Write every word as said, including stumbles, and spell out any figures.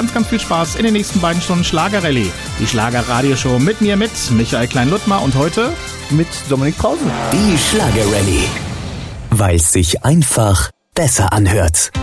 ganz, ganz viel Spaß in den nächsten beiden Stunden Schlager-Rallye. Die Schlager-Radioshow mit mir, mit Michael Klein-Luttmer und heute mit Dominik Krause. Die Schlager-Rallye, weil es sich einfach besser anhört.